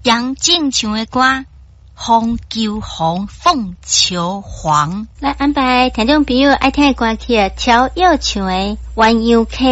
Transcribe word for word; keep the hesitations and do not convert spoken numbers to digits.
杨静唱的歌，红球红，凤求凰。 来安排听众朋友爱听的歌曲，乔耀唱的《鸳鸯客》。